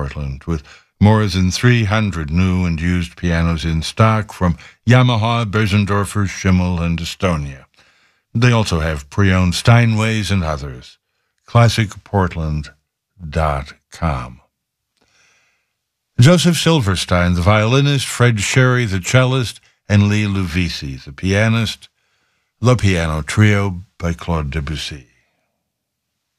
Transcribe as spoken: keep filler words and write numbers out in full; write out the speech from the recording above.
Portland, with more than three hundred new and used pianos in stock from Yamaha, Bösendorfer, Schimmel, and Estonia. They also have pre-owned Steinways and others. classic portland dot com. Joseph Silverstein, the violinist, Fred Sherry, the cellist, and Lee Lovisi, the pianist. The Piano Trio by Claude Debussy.